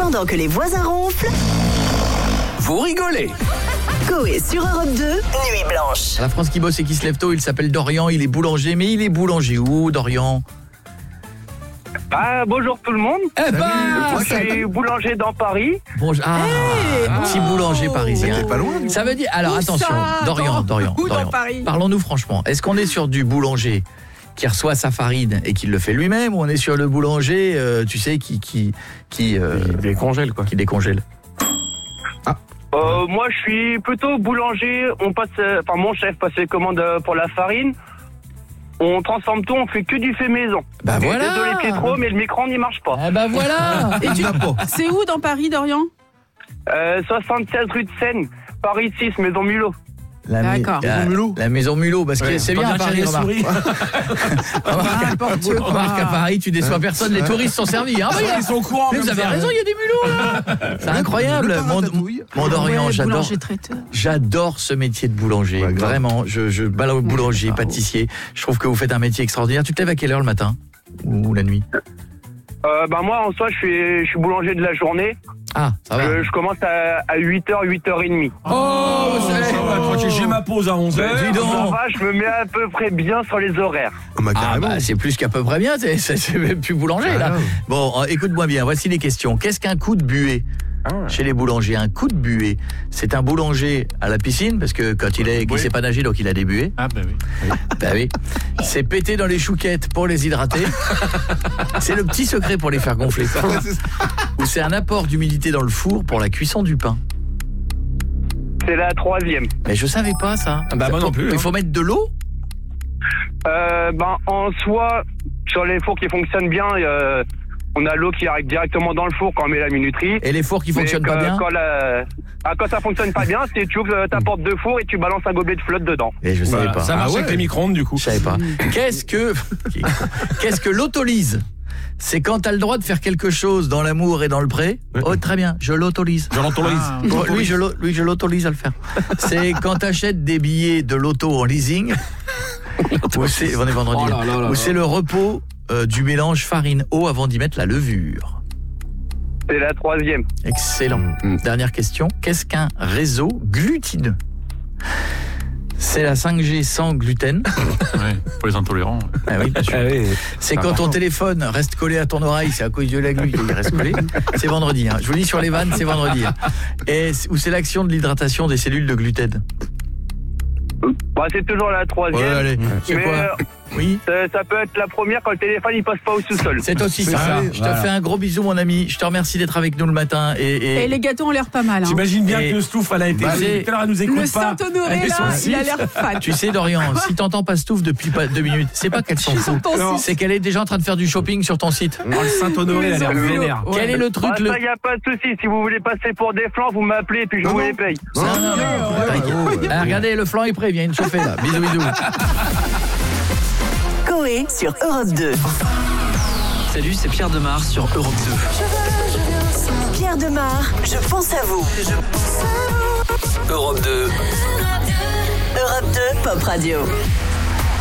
Pendant que les voisins ronflent, vous rigolez. Coé sur Europe 2, Nuit Blanche. La France qui bosse et qui se lève tôt, il s'appelle Dorian, il est boulanger, mais il est boulanger où, Dorian? Bonjour tout le monde. Moi, je suis boulanger dans Paris. Bonjour. Petit boulanger parisien. C'était pas loin. Ça veut dire... Alors, Où attention, ça Dorian. Où dans Paris? Parlons-nous franchement. Est-ce qu'on est sur du boulanger qui reçoit sa farine et qui le fait lui-même, ou on est sur le boulanger, tu sais, qui décongèle, quoi. Qui décongèle? Moi, je suis plutôt boulanger. Mon chef passe les commandes pour la farine. On transforme tout, on fait que du fait maison. Bah voilà. Désolé Pietro, mais le micro n'y marche pas. Ah bah voilà. Et c'est où dans Paris, Dorian? 76 rue de Seine, Paris 6, Maison Mulot. D'accord. La maison Mulot, parce que c'est bien à Paris, remarque. Remarque, à Paris, tu déçois personne, les touristes sont servis. Hein, Ils sont courants. mais vous avez raison, il y a des mulots là. C'est incroyable. Mon Dorian, j'adore ce métier de boulanger. Ouais, vraiment, je balade boulanger, pâtissier. Je trouve que vous faites un métier extraordinaire. Tu te lèves à quelle heure le matin ou la nuit? Moi, en soi, je suis boulanger de la journée. Ah, ça va. Je commence à 8h, 8h30. Tranquille, j'ai ma pause à 11h. Dis donc. Ça va, je me mets à peu près bien sur les horaires. C'est plus qu'à peu près bien, c'est même plus boulanger là. Bon, écoute-moi bien, voici les questions. Qu'est-ce qu'un coup de buée chez les boulangers? Un coup de buée, c'est un boulanger à la piscine, parce que quand il sait pas nager, donc il a des buées. Ah bah oui. Bah oui. C'est péter dans les chouquettes pour les hydrater. C'est le petit secret pour les faire gonfler. Ou c'est un apport d'humidité dans le four pour la cuisson du pain. C'est la 3e. Mais je savais pas ça. Bah moi non plus. Il faut mettre de l'eau? En soi, sur les fours qui fonctionnent bien, on a l'eau qui arrive directement dans le four quand on met la minuterie. Et les fours qui fonctionnent pas bien? Quand ça fonctionne pas bien, c'est tu ouvres ta porte de four et tu balances un gobelet de flotte dedans. Et je savais pas. Ça marche avec les micro-ondes du coup. Je savais pas. Qu'est-ce que l'autolyse? C'est quand t'as le droit de faire quelque chose dans l'amour et dans le pré. Oh, très bien, je l'autolyse. Je l'autorise. Lui, je l'autorise à le faire. C'est quand t'achètes des billets de loto en leasing. On est vendredi. Ou c'est le repos du mélange farine-eau avant d'y mettre la levure. C'est la 3e. Excellent. Dernière question. Qu'est-ce qu'un réseau glutineux? C'est la 5G sans gluten. Pour les intolérants. Ah oui, bien sûr. C'est quand ton téléphone reste collé à ton oreille, c'est à cause de la glu qu'il reste collé. C'est vendredi. Je vous dis sur les vannes, c'est vendredi. Ou c'est l'action de l'hydratation des cellules de gluten. C'est toujours la 3e. Ouais, allez. C'est quoi? Oui. Ça peut être la première quand le téléphone il passe pas au sous-sol. C'est aussi ça. Je te fais un gros bisou mon ami. Je te remercie d'être avec nous le matin. Et les gâteaux ont l'air pas mal. T'imagines bien que Stouff elle a été tout à l'heure, elle nous écoute le pas. Le Saint-Honoré là, il a l'air fan. Tu sais Dorian, si t'entends pas Stouff depuis 2 minutes, c'est pas qu'elle s'en fout. C'est qu'elle est déjà en train de faire du shopping sur ton site. Le Saint-Honoré elle a l'air vénère. Quel est le truc Ça y a pas de souci. Si vous voulez passer pour des flancs, vous m'appelez et puis je vous les paye. Regardez, le flanc est prêt, viens une chauffer là. Bisous. Coé sur Europe 2. Salut, c'est Pierre Demar sur Europe 2. Pierre Demar, je pense à vous. Europe 2. Europe 2, Pop Radio.